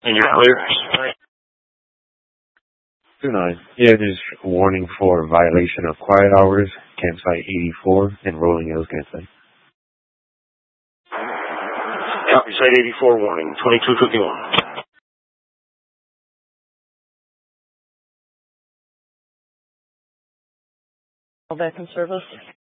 And you're clear. 2-9. Yeah, there's a warning for violation of quiet hours, campsite 84, and Rolling Hills campsite. Copy, site 84 warning, 2251. All back in service.